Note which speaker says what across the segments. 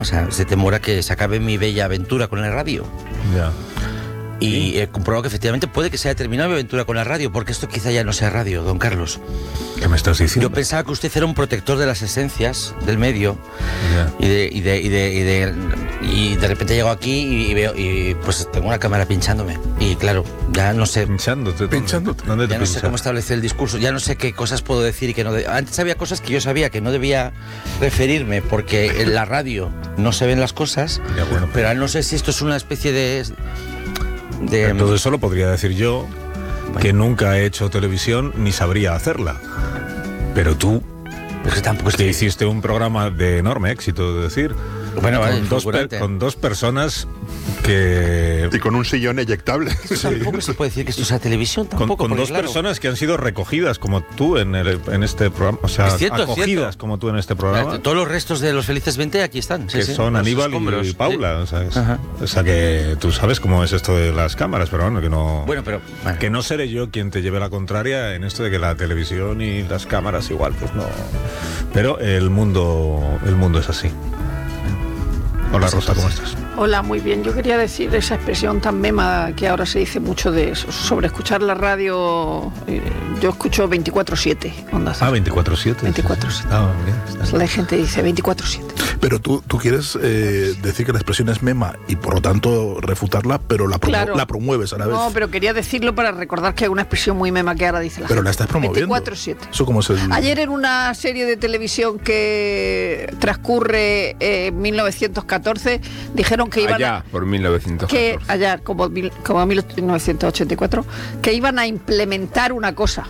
Speaker 1: O sea, se temora que se acabe mi bella aventura con la radio.
Speaker 2: Ya.
Speaker 1: Y he comprobado que efectivamente puede que se haya terminado mi aventura con la radio, porque esto quizá ya no sea radio, don Carlos.
Speaker 2: ¿Qué me estás diciendo?
Speaker 1: Yo pensaba que usted era un protector de las esencias del medio. Ya. Y de repente llego aquí y veo, y pues tengo una cámara pinchándome. Y claro, ya no sé.
Speaker 2: ¿Pinchándote? ¿Dónde te
Speaker 1: ya no sé cómo establecer el discurso, ya no sé qué cosas puedo decir y qué no. Antes había cosas que yo sabía que no debía referirme porque en la radio no se ven las cosas,
Speaker 2: ya, bueno,
Speaker 1: pero ahora no sé si esto es una especie de
Speaker 2: todo eso lo podría decir yo, que nunca he hecho televisión ni sabría hacerla. Pero tú,
Speaker 1: que tampoco
Speaker 2: que hiciste un programa de enorme éxito, es decir,
Speaker 1: bueno, vale,
Speaker 2: con dos personas que...
Speaker 3: Y con un sillón eyectable.
Speaker 1: Tampoco se puede decir que esto sea televisión, tampoco.
Speaker 2: Con dos personas que han sido recogidas como tú en este programa, o sea, acogidas como tú en este programa.
Speaker 1: Todos los restos de los Felices 20 aquí están.
Speaker 2: Que son Aníbal y Paula, ¿sabes? O sea, que tú sabes cómo es esto de las cámaras, pero bueno, que no...
Speaker 1: Bueno.
Speaker 2: Que no seré yo quien te lleve la contraria en esto de que la televisión y las cámaras igual, pues no... Pero el mundo es así. Hola, Rosa, ¿cómo estás?
Speaker 4: Hola, muy bien. Yo quería decir esa expresión tan mema que ahora se dice mucho de eso, sobre escuchar la radio. Yo escucho 24/7. Onda Cero.
Speaker 2: 24/7.
Speaker 4: 24/7.
Speaker 2: Bien,
Speaker 4: la gente dice 24/7.
Speaker 5: Pero tú quieres decir que la expresión es mema y por lo tanto refutarla, pero la promueves a la vez.
Speaker 4: No, pero quería decirlo para recordar que hay una expresión muy mema que ahora dice la gente.
Speaker 5: Pero la estás promoviendo.
Speaker 4: 24/7.
Speaker 5: ¿Eso cómo es el...?
Speaker 4: Ayer en una serie de televisión que transcurre en 1914, dijeron que iban
Speaker 6: allá, por 1914.
Speaker 4: Allá, como 1984, que iban a implementar una cosa.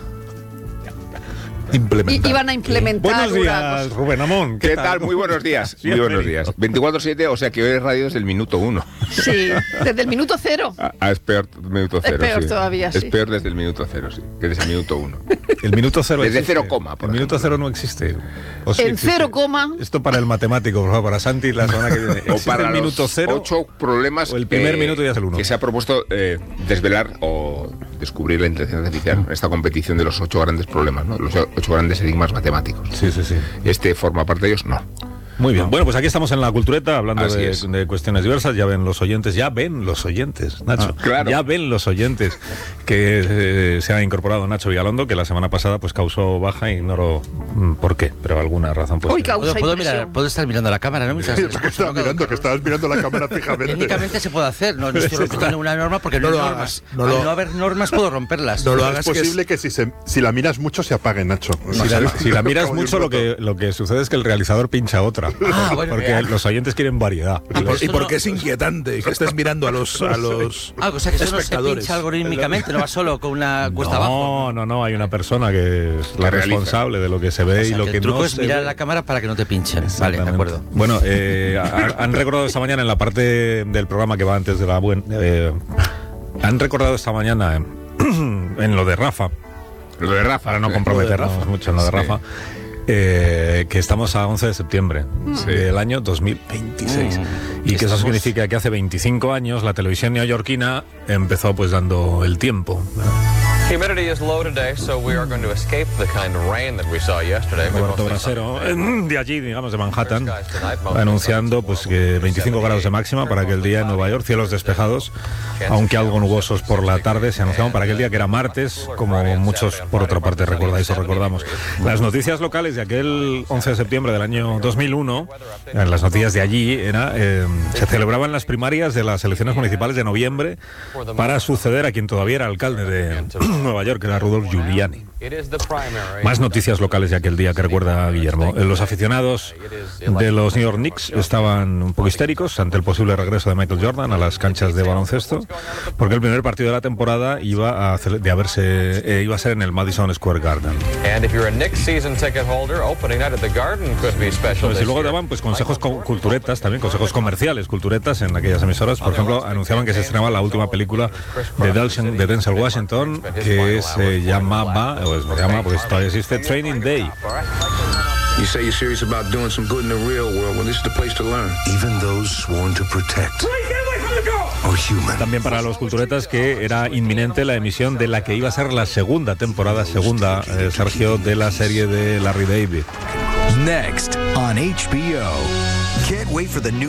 Speaker 4: Iban a implementar.
Speaker 2: Buenos días, Rubén Amón.
Speaker 6: ¿Qué tal? Muy buenos días. Muy buenos días. 24/7, o sea que hoy es radio desde el minuto 1.
Speaker 4: Sí, desde el minuto 0.
Speaker 6: Es peor minuto 0.
Speaker 4: Es peor todavía, sí.
Speaker 6: Es peor desde el minuto 0, sí, que desde el minuto 1.
Speaker 2: El minuto 0
Speaker 6: desde
Speaker 2: existe.
Speaker 6: 0,
Speaker 2: el minuto 0 no existe.
Speaker 4: O sí en existe. 0,
Speaker 2: esto para el matemático, por favor, para Santi la semana que viene.
Speaker 6: O para el minuto 0. 8 problemas.
Speaker 2: O el primer minuto ya es el 1.
Speaker 6: Que se ha propuesto desvelar o descubrir la inteligencia artificial en esta competición de los 8 grandes problemas, ¿no? Los 8 grandes enigmas matemáticos.
Speaker 2: Sí.
Speaker 6: Este forma parte de ellos, no.
Speaker 2: Muy bien. Bueno, pues aquí estamos en la cultureta hablando de cuestiones diversas. Ya ven los oyentes, Nacho.
Speaker 6: Claro.
Speaker 2: Ya ven los oyentes que se ha incorporado Nacho Vigalondo, que la semana pasada pues causó baja, ignoro por qué, pero alguna razón pues.
Speaker 4: Hoy causa
Speaker 1: puedo estar mirando la cámara, ¿no?
Speaker 3: Que estabas mirando la cámara fijamente.
Speaker 1: Técnicamente se puede hacer, no estoy rompiendo ninguna norma porque no hay normas. Al no haber normas puedo romperlas.
Speaker 3: No lo hagas. Es posible que si la miras mucho se apague, Nacho.
Speaker 2: Si la miras mucho lo que sucede es que el realizador pincha otra.
Speaker 1: Bueno,
Speaker 2: porque los oyentes quieren variedad.
Speaker 5: Y porque es inquietante que estés mirando a los
Speaker 1: o sea, que eso no se pincha algorítmicamente, no va solo con una cuesta abajo.
Speaker 2: No, hay una persona que es la responsable de lo que se ve y lo que no se ve.
Speaker 1: El truco es mirar la cámara para que no te pinchen. Vale, de acuerdo.
Speaker 2: Bueno, han recordado esta mañana en la parte del programa que va antes de la han recordado esta mañana en lo de Rafa. Para no comprometernos mucho en lo de Rafa. Que estamos a 11 de septiembre del año 2026 y que eso significa que hace 25 años la televisión neoyorquina empezó pues dando el tiempo, ¿verdad?
Speaker 7: Humidity is low today, so we are going to escape the kind of rain that we saw yesterday.
Speaker 2: Roberto Brasero, de allí, digamos, de Manhattan, anunciando pues que 25 grados de máxima para aquel día en Nueva York, cielos despejados, aunque algo nubosos por la tarde, se anunciaban para aquel día que era martes, como muchos por otra parte recordáis o recordamos. Las noticias locales de aquel 11 de septiembre del año 2001, en las noticias de allí, se celebraban las primarias de las elecciones municipales de noviembre para suceder a quien todavía era alcalde de Nueva York, que era Rudolph Giuliani. Más noticias locales de aquel día que recuerda Guillermo. Los aficionados de los New York Knicks estaban un poco histéricos ante el posible regreso de Michael Jordan a las canchas de baloncesto, porque el primer partido de la temporada iba a ser en el Madison Square Garden. Y luego daban pues consejos culturetas, también consejos comerciales, culturetas en aquellas emisoras. Por ejemplo, anunciaban que se estrenaba la última película de Denzel Washington, que se llamaba, porque todavía existe, Training Day.
Speaker 8: You say you're serious about doing some good in the real world. Well, this is the place to learn. Even those sworn to protect.
Speaker 2: También para los culturetas que era inminente la emisión de la que iba a ser la segunda temporada, Sergio, de la serie de Larry David.
Speaker 9: Next on HBO. Can't wait for the new